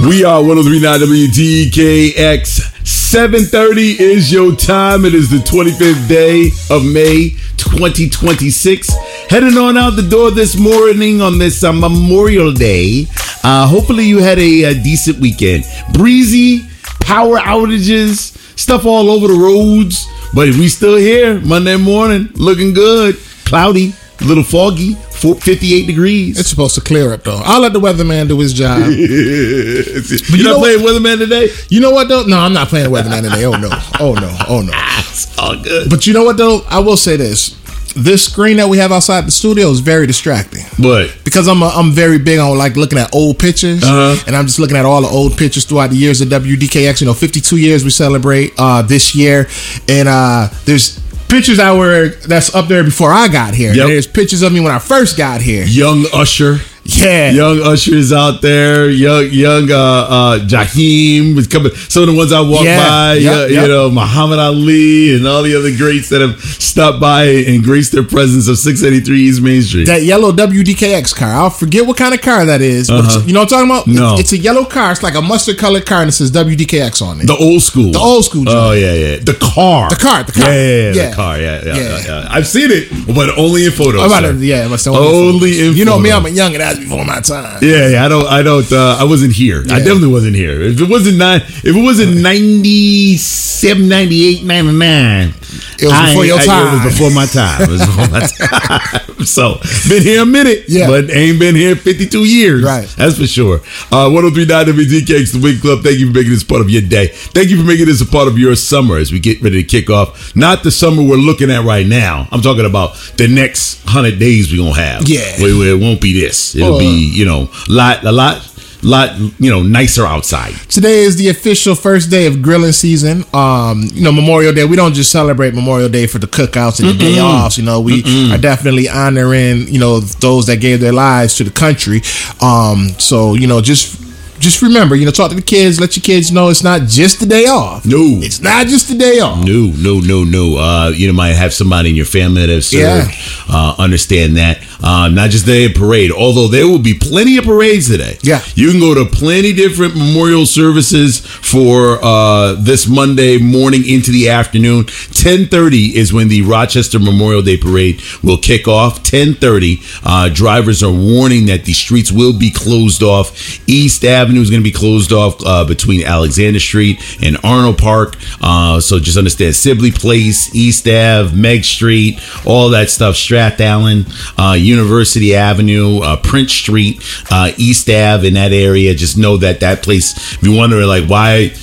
We are 103.9 WDKX. 7:30 is your time. It is the 25th day of May 2026. Heading on out the door this morning on this Memorial Day. Hopefully you had a decent weekend. Breezy, power outages, stuff all over the roads. But we still here Monday morning, looking good. Cloudy, a little foggy, 58 degrees. It's supposed to clear up, though. I'll let the weatherman do his job. You're not playing weatherman today? You know what, though? No, I'm not playing weatherman today. Oh, no. Oh, no. Oh, no. It's all good. But you know what, though? I will say this. This screen that we have outside the studio is very distracting. What? Because I'm very big on like looking at old pictures, and I'm just looking at all the old pictures throughout the years of WDKX. 52 years we celebrate this year, and there's pictures that's up there before I got here. Yep. There's pictures of me when I first got here. Young Usher. Yeah, young Usher is out there. Young Jaheim was coming. Some of the ones I walked by, you know, Muhammad Ali and all the other greats that have stopped by and graced their presence of 683 East Main Street. That yellow WDKX car. I'll forget what kind of car that is. But you know what I'm talking about? No. It's a yellow car. It's like a mustard colored car and it says WDKX on it. The old school. The old school. Oh, yeah. The car. The car. Yeah. The car. Yeah. I've seen it, but only in photos. Only in photos. You know me, I'm a young and that's before my time. Yeah. I wasn't here. Yeah. I definitely wasn't here. If it wasn't 97, 98, 99. It was before your time. It was before my time. So, been here a minute, but ain't been here 52 years. Right. That's for sure. 103.9 WDKX, the Wing Club. Thank you for making this part of your day. Thank you for making this a part of your summer as we get ready to kick off. Not the summer we're looking at right now. I'm talking about the next 100 days we're going to have. Yeah. Where it won't be this. It'll be, a lot, nicer outside. Today is the official first day of grilling season. Memorial Day. We don't just celebrate Memorial Day for the cookouts and the day offs. We are definitely honoring, those that gave their lives to the country. Just remember, talk to the kids, let your kids know it's not just the day off. No. It's not just the day off. No. You might have somebody in your family that have served. Understand that. Not just the day of parade, although there will be plenty of parades today. Yeah. You can go to plenty different memorial services for this Monday morning into the afternoon. 10:30 is when the Rochester Memorial Day Parade will kick off. 10:30. Drivers are warning that the streets will be closed off. East Avenue is going to be closed off between Alexander Street and Arnold Park. So just understand Sibley Place, East Ave, Meg Street, all that stuff. Strath Allen, University Avenue, Prince Street, East Ave in that area. Just know that place, if you wonder why